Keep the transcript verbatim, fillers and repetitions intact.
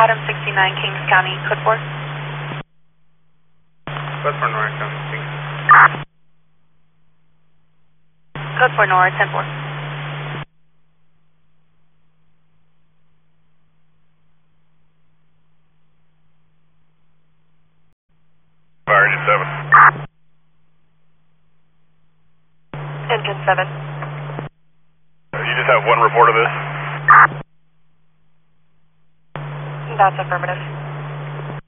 Adam sixty-nine, Kings County, code four. Code four Nora, County, Kings. Code four Nora, ten four. Fire engine seven. Engine seven. You just have one report of this? That's affirmative.